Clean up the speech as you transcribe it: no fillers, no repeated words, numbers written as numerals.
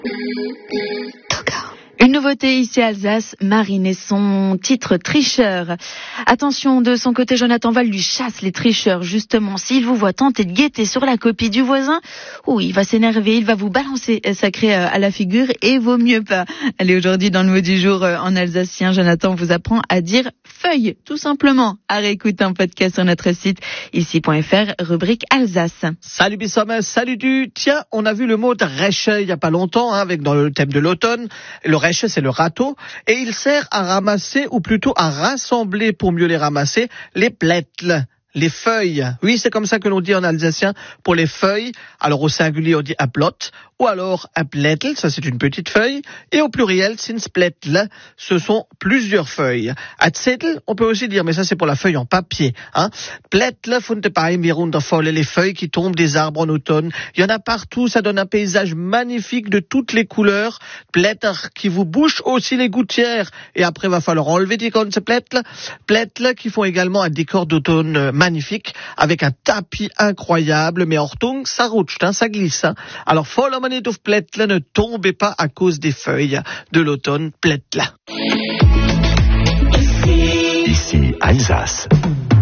Une nouveauté ici à Alsace, Marine et son titre Tricheur. Attention, de son côté, Jonathan Val lui chasse les tricheurs. Justement, s'il vous voit tenter de guetter sur la copie du voisin, il va s'énerver, il va vous balancer sacré à la figure et vaut mieux pas. Allez, aujourd'hui, dans le mot du jour en alsacien, Jonathan vous apprend à dire feuille, tout simplement. À réécouter un podcast sur notre site ici.fr, rubrique Alsace. Salut Bissom, salut du. Tiens, on a vu le mot de rêche il y a pas longtemps, avec dans le thème de l'automne. Le rêche, c'est le râteau, et il sert à ramasser, ou plutôt à rassembler pour mieux les ramasser, les plättle. Les feuilles. Oui, c'est comme ça que l'on dit en alsacien pour les feuilles. Alors au singulier, on dit un plot, ou alors un plättle, ça c'est une petite feuille, et au pluriel, sind plättle, ce sont plusieurs feuilles. Un zettel, on peut aussi dire, mais ça c'est pour la feuille en papier. Plättle von der Baum herunterfallen, les feuilles qui tombent des arbres en automne. Il y en a partout, ça donne un paysage magnifique de toutes les couleurs. Blätter qui vous bouchent aussi les gouttières, et après va falloir enlever die ganze plättle. Plättle qui font également un décor d'automne magnifique, avec un tapis incroyable, mais Hortung, ça rutscht, ça glisse. Alors, voller man nicht auf Plättle, ne tombez pas à cause des feuilles de l'automne Plättle. Ici Alsace.